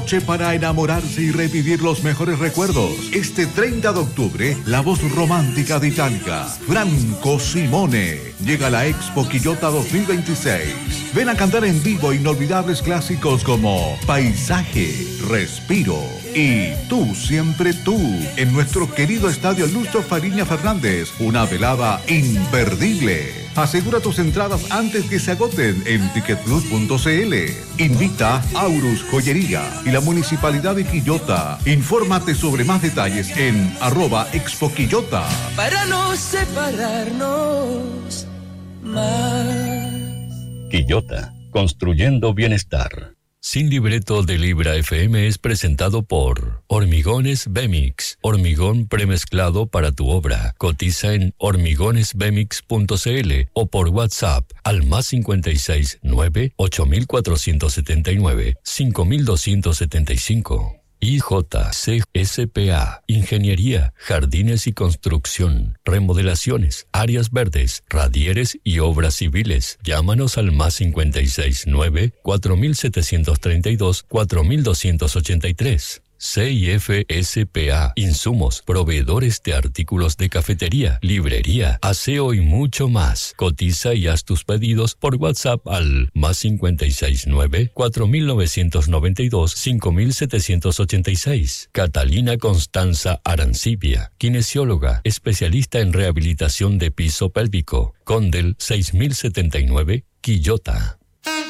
Para enamorarse y revivir los mejores recuerdos. Este 30 de octubre, la voz romántica de Italia, Franco Simone, llega a la Expo Quillota 2026. Ven a cantar en vivo inolvidables clásicos como Paisaje, Respiro y Tú, Siempre Tú, en nuestro querido estadio Lucho Fariña Fernández. Una velada imperdible. Asegura tus entradas antes que se agoten en ticketplus.cl. Invita Aurus Joyería y la Municipalidad de Quillota. Infórmate sobre más detalles en @ExpoQuillota. Para no separarnos más. Quillota, construyendo bienestar. Sin libreto de Libra FM es presentado por Hormigones Bemix, hormigón premezclado para tu obra. Cotiza en hormigonesbemix.cl o por WhatsApp al +56 9 8479 5275. IJCSPA, Ingeniería, Jardines y Construcción, Remodelaciones, Áreas Verdes, Radieres y Obras Civiles. Llámanos al +56 9 4732 4283. CIFSPA, insumos, proveedores de artículos de cafetería, librería, aseo y mucho más. Cotiza y haz tus pedidos por WhatsApp al +56 9 4992 5786. Catalina Constanza Arancibia, kinesióloga, especialista en rehabilitación de piso pélvico. Condel 6079, Quillota.